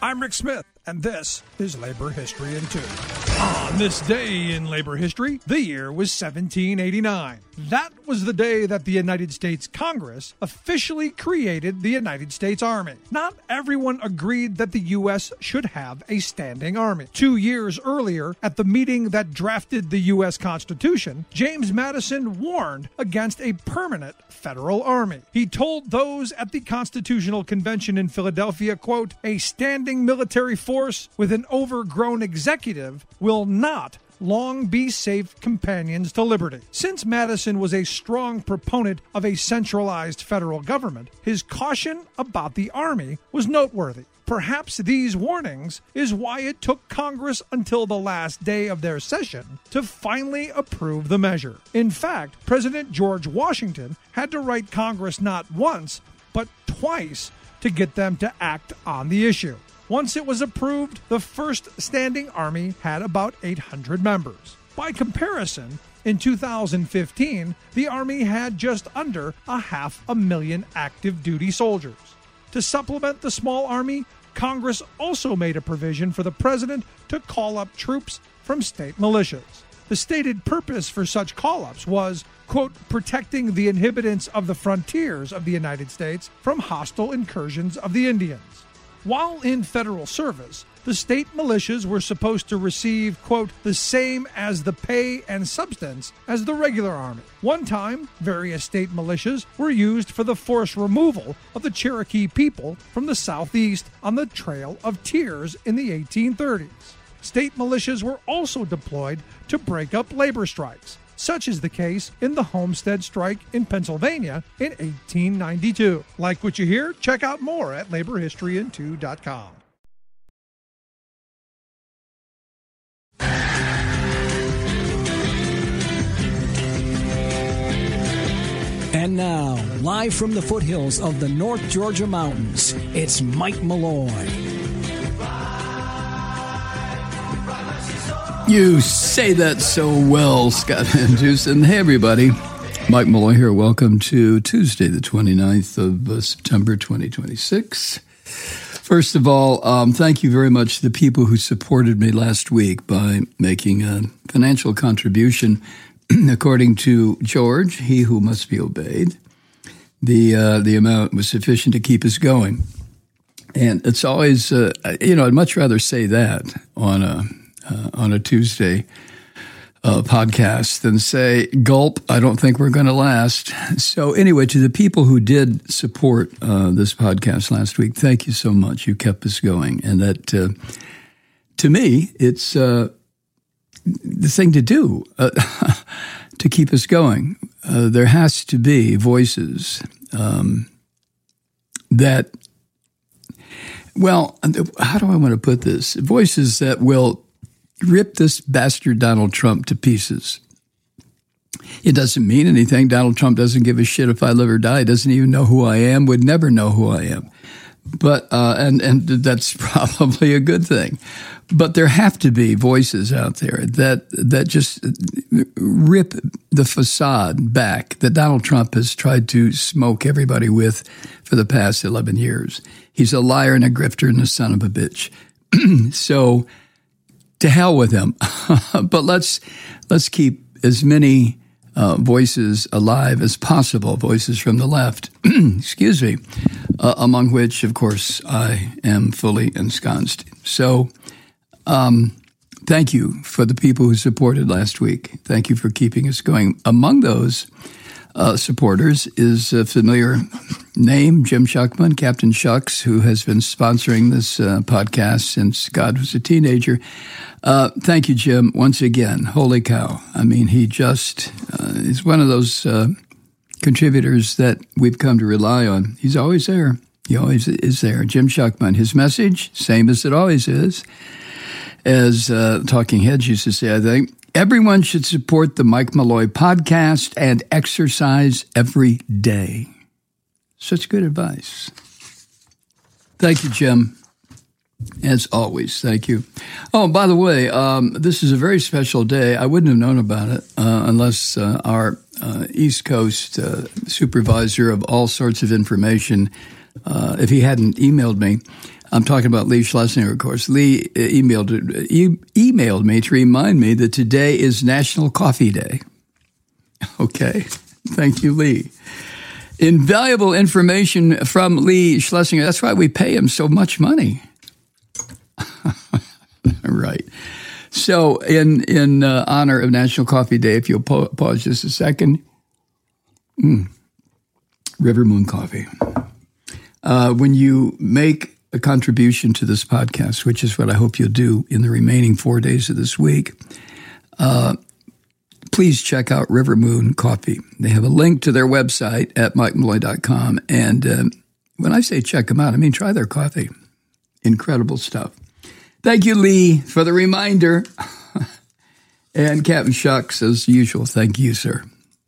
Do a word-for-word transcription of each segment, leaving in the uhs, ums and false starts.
I'm Rick Smith, and this is Labor History in Two. On this day in labor history, the year was seventeen eighty-nine. That was the day that the United States Congress officially created the United States Army. Not everyone agreed that the U S should have a standing army. Two years earlier, at the meeting that drafted the U S Constitution, James Madison warned against a permanent federal army. He told those at the Constitutional Convention in Philadelphia, quote, "A standing military force with an overgrown executive will not long be safe companions to liberty." Since Madison was a strong proponent of a centralized federal government, his caution about the Army was noteworthy. Perhaps these warnings is why it took Congress until the last day of their session to finally approve the measure. In fact, President George Washington had to write Congress not once, but twice to get them to act on the issue. Once it was approved, the first standing army had about eight hundred members. By comparison, in two thousand fifteen, the Army had just under a half a million active duty soldiers. To supplement the small Army, Congress also made a provision for the President to call up troops from state militias. The stated purpose for such call-ups was, quote, protecting the inhabitants of the frontiers of the United States from hostile incursions of the Indians. While in federal service, the state militias were supposed to receive, quote, the same as the pay and substance as the regular army. One time, various state militias were used for the forced removal of the Cherokee people from the southeast on the Trail of Tears in the eighteen thirties. State militias were also deployed to break up labor strikes. Such is the case in the Homestead Strike in Pennsylvania in eighteen ninety-two. Like what you hear? Check out more at labor history in two dot com. And now, live from the foothills of the North Georgia mountains, it's Mike Malloy. You say that so well, Scott Andrews. And hey, everybody. Mike Malloy here. Welcome to Tuesday, the twenty-ninth of uh, September, twenty twenty-six. First of all, um, thank you very much to the people who supported me last week by making a financial contribution. According to George, he who must be obeyed, the uh, the amount was sufficient to keep us going. And it's always, uh, you know, I'd much rather say that on a Uh, on a Tuesday uh, podcast than say, gulp, I don't think we're going to last. So anyway, to the people who did support uh, this podcast last week, thank you so much. You kept us going. And that, uh, to me, it's uh, the thing to do uh, to keep us going. Uh, there has to be voices um, that, well, how do I want to put this? Voices that will rip this bastard Donald Trump to pieces. It doesn't mean anything. Donald Trump doesn't give a shit if I live or die. He doesn't even know who I am, would never know who I am. But uh, and, and that's probably a good thing. But there have to be voices out there that that just rip the facade back that Donald Trump has tried to smoke everybody with for the past eleven years. He's a liar and a grifter and a son of a bitch. So to hell with him. But let's let's keep as many uh, voices alive as possible, voices from the left, excuse me, uh, among which, of course, I am fully ensconced. So um, thank you for the people who supported last week. Thank you for keeping us going. Among those uh, supporters is a familiar name, Jim Shuckman, Captain Shucks, who has been sponsoring this uh, podcast since God was a teenager. Uh, thank you, Jim, once again. Holy cow. I mean, he just uh, is one of those uh, contributors that we've come to rely on. He's always there. He always is there. Jim Shuckman, his message, same as it always is, as uh, Talking Heads used to say, I think, everyone should support the Mike Malloy podcast and exercise every day. Such good advice. Thank you, Jim. As always, thank you. Oh, by the way, um, this is a very special day. I wouldn't have known about it uh, unless uh, our uh, East Coast uh, supervisor of all sorts of information, uh, if he hadn't emailed me, I'm talking about Lee Schlesinger, of course. Lee emailed, e- emailed me to remind me that today is National Coffee Day. Okay. Thank you, Lee. Invaluable information from Lee Schlesinger. That's why we pay him so much money. Right. So in, in uh, honor of National Coffee Day, if you'll pa- pause just a second. Mm. River Moon Coffee. Uh, when you make a contribution to this podcast, which is what I hope you'll do in the remaining four days of this week, uh, please check out River Moon Coffee. They have a link to their website at mike malloy dot com. And uh, when I say check them out, I mean try their coffee. Incredible stuff. Thank you, Lee, for the reminder. And Captain Shucks, as usual, thank you, sir.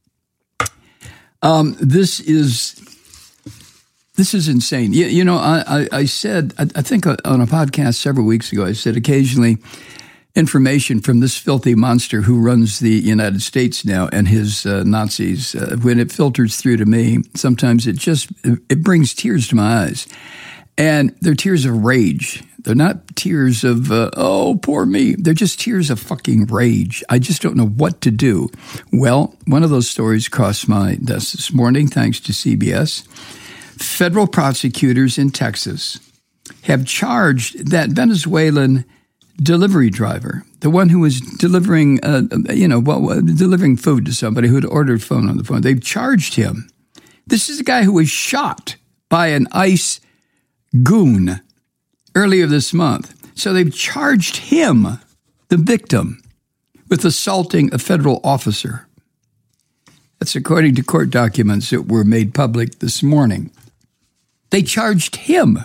Um, this is this is insane. You, you know, I, I, I said, I, I think on a podcast several weeks ago, I said occasionally information from this filthy monster who runs the United States now and his uh, Nazis, uh, when it filters through to me, sometimes it just, it brings tears to my eyes. And they're tears of rage. They're not tears of, uh, oh, poor me. They're just tears of fucking rage. I just don't know what to do. Well, one of those stories crossed my desk this morning, thanks to C B S. Federal prosecutors in Texas have charged that Venezuelan delivery driver, the one who was delivering, uh, you know, well, delivering food to somebody who had ordered phone on the phone. They've charged him. This is a guy who was shot by an ICE goon earlier this month. So they've charged him, the victim, with assaulting a federal officer. That's according to court documents that were made public this morning. They charged him.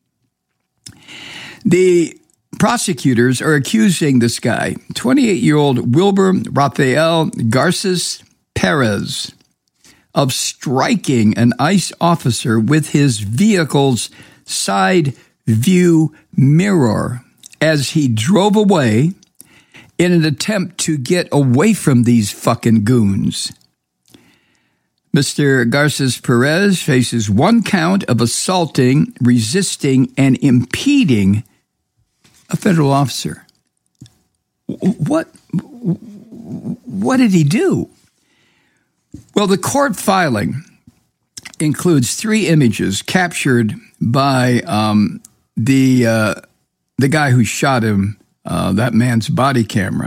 The prosecutors are accusing this guy, twenty-eight-year-old Wilber Rafael Garces Perez, of striking an ICE officer with his vehicle's side view mirror as he drove away in an attempt to get away from these fucking goons. Mister Garces Perez faces one count of assaulting, resisting, and impeding a federal officer. What, what did he do? Well, the court filing includes three images captured by um, the uh, the guy who shot him, uh, that man's body camera.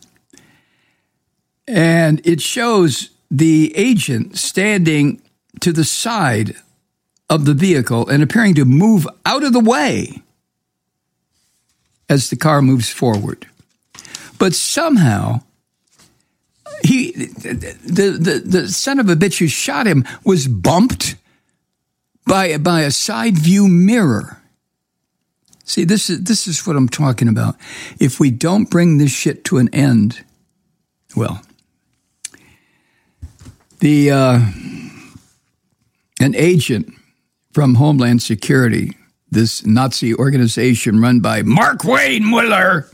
And it shows the agent standing to the side of the vehicle and appearing to move out of the way as the car moves forward. But somehow, he, the, the, the son of a bitch who shot him was bumped by, by a side view mirror. See, this is, this is what I'm talking about. If we don't bring this shit to an end, well, the, uh, an agent from Homeland Security, this Nazi organization run by Mark Wayne Mueller,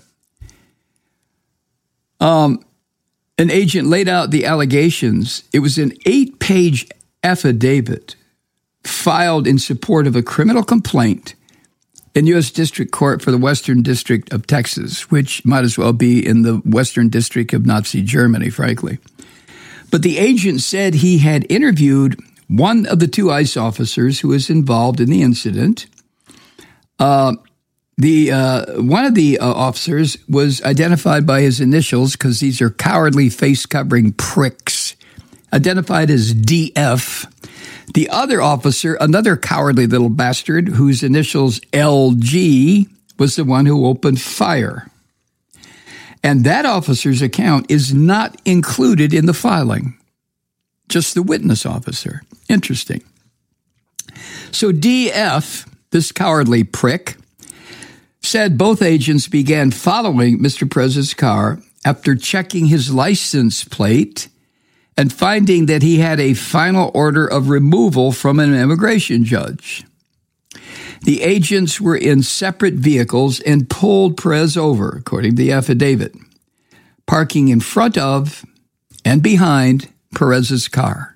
um, an agent laid out the allegations. It was an eight-page affidavit filed in support of a criminal complaint in U S District Court for the Western District of Texas, which might as well be in the Western District of Nazi Germany, frankly. But the agent said he had interviewed one of the two ICE officers who was involved in the incident. Uh, the uh, one of the uh, officers was identified by his initials because these are cowardly face-covering pricks, identified as D F. The other officer, another cowardly little bastard whose initials L G, was the one who opened fire. And that officer's account is not included in the filing, just the witness officer. Interesting. So D F, this cowardly prick, said both agents began following Mister Perez's car after checking his license plate and finding that he had a final order of removal from an immigration judge. The agents were in separate vehicles and pulled Perez over, according to the affidavit, parking in front of and behind Perez's car.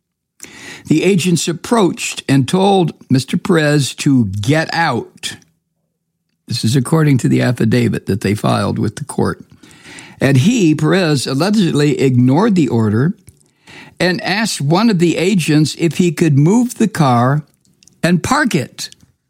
The agents approached and told Mister Perez to get out This is according to the affidavit that they filed with the court. And he, Perez, allegedly ignored the order and asked one of the agents if he could move the car and park it.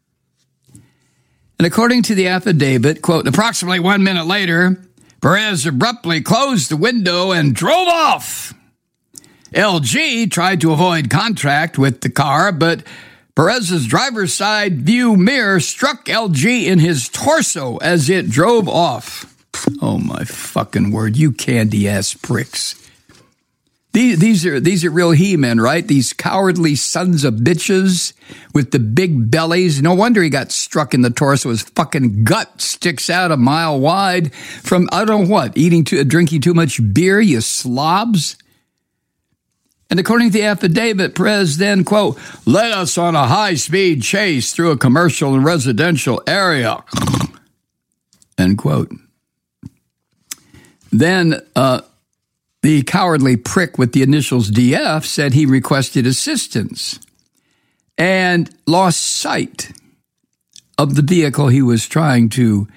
And according to the affidavit, quote, approximately one minute later, Perez abruptly closed the window and drove off. L G tried to avoid contact with the car, but Perez's driver's side view mirror struck L G in his torso as it drove off. Oh, my fucking word, you candy-ass pricks. These, these are these are real he-men, right? These cowardly sons of bitches with the big bellies. No wonder he got struck in the torso. His fucking gut sticks out a mile wide from, I don't know what, eating too, drinking too much beer, you slobs. And according to the affidavit, Perez then, quote, led us on a high-speed chase through a commercial and residential area, end quote. Then uh, the cowardly prick with the initials D F said he requested assistance and lost sight of the vehicle he was trying to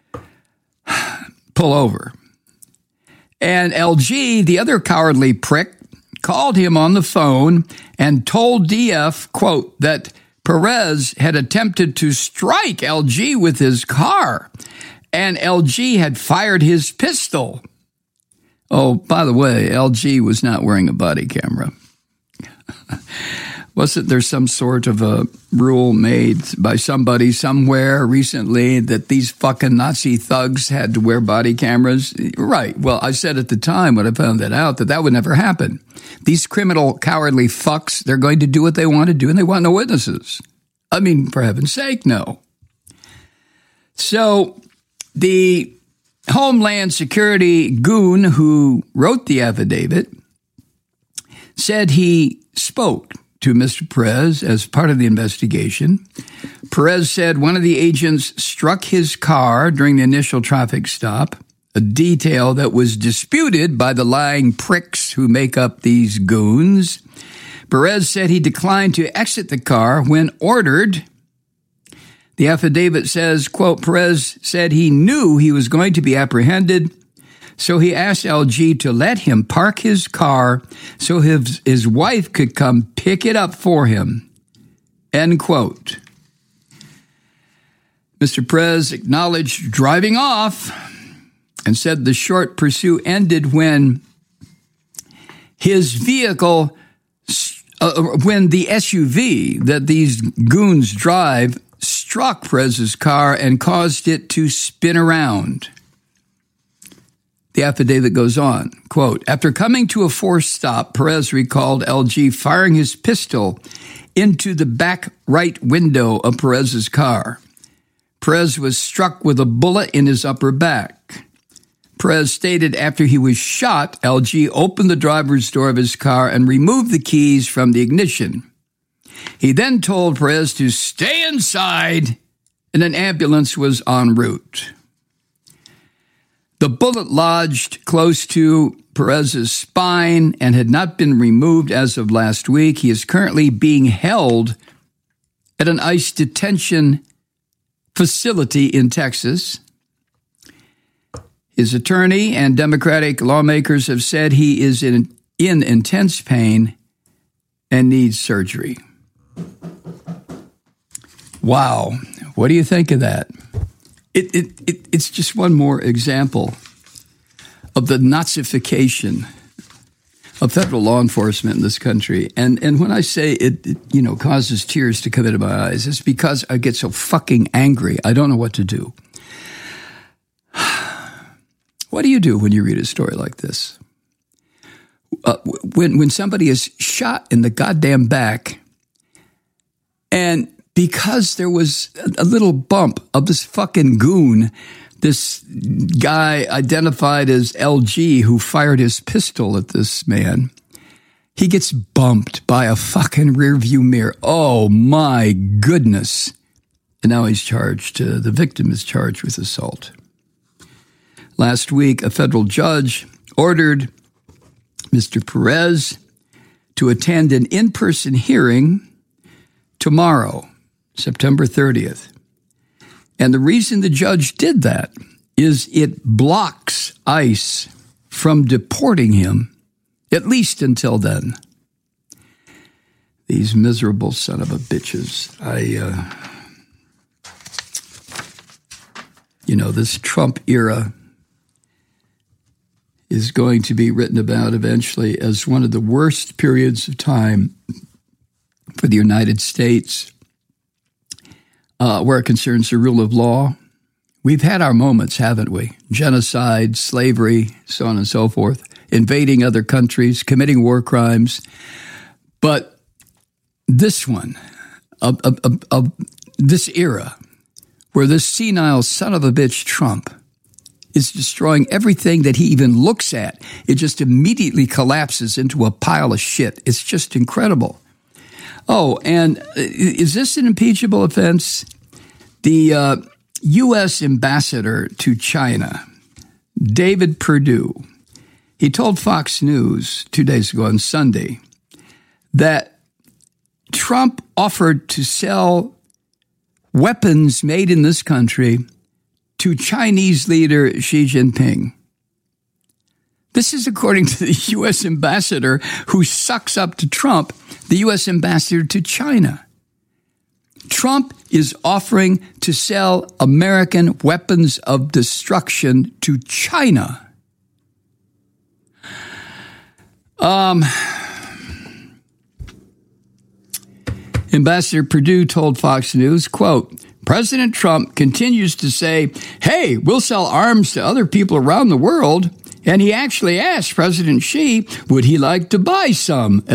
pull over. And L G, the other cowardly prick, called him on the phone and told D F, quote, that Perez had attempted to strike L G with his car, and L G had fired his pistol. Oh, by the way, L G was not wearing a body camera. Wasn't there some sort of a rule made by somebody somewhere recently that these fucking Nazi thugs had to wear body cameras? Right. Well, I said at the time when I found that out that that would never happen. These criminal, cowardly fucks, they're going to do what they want to do, and they want no witnesses. I mean, for heaven's sake, no. So the Homeland Security goon who wrote the affidavit said he spoke to Mister Perez as part of the investigation. Perez said one of the agents struck his car during the initial traffic stop, a detail that was disputed by the lying pricks who make up these goons. Perez said he declined to exit the car when ordered. The affidavit says, quote, Perez said he knew he was going to be apprehended, so he asked L G to let him park his car so his, his wife could come pick it up for him, end quote. Mister Perez acknowledged driving off and said the short pursuit ended when his vehicle, uh, when the S U V that these goons drive struck Perez's car and caused it to spin around. The affidavit goes on, quote, after coming to a forced stop, Perez recalled L G firing his pistol into the back right window of Perez's car. Perez was struck with a bullet in his upper back. Perez stated after he was shot, L G opened the driver's door of his car and removed the keys from the ignition. He then told Perez to stay inside, and an ambulance was en route. The bullet lodged close to Perez's spine and had not been removed as of last week. He is currently being held at an ICE detention facility in Texas. His attorney and Democratic lawmakers have said he is in, in intense pain and needs surgery. Wow. What do you think of that? It, it, it, it's just one more example of the Nazification of federal law enforcement in this country. And and when I say it, it, you know, causes tears to come into my eyes, it's because I get so fucking angry. I don't know what to do. What do you do when you read a story like this? Uh, when when somebody is shot in the goddamn back, and because there was a little bump of this fucking goon, this guy identified as L G who fired his pistol at this man, he gets bumped by a fucking rearview mirror. Oh, my goodness. And now he's charged, uh, the victim is charged with assault. Last week, a federal judge ordered Mister Perez to attend an in-person hearing tomorrow, September thirtieth. And the reason the judge did that is it blocks ICE from deporting him, at least until then. These miserable son of a bitches. I, uh, you know, this Trump era is going to be written about eventually as one of the worst periods of time for the United States uh, where it concerns the rule of law. We've had our moments, haven't we? Genocide, slavery, so on and so forth, invading other countries, committing war crimes. But this one, of, of, of, of this era, where this senile son of a bitch Trump is destroying everything that he even looks at, it just immediately collapses into a pile of shit. It's just incredible. Oh, and is this an impeachable offense? The uh, U S ambassador to China, David Perdue, he told Fox News two days ago on Sunday that Trump offered to sell weapons made in this country to Chinese leader Xi Jinping. This is according to the U S ambassador who sucks up to Trump, the U S ambassador to China. Trump is offering to sell American weapons of destruction to China. Um, Ambassador Perdue told Fox News, quote, President Trump continues to say, hey, we'll sell arms to other people around the world. And he actually asked President Xi, would he like to buy some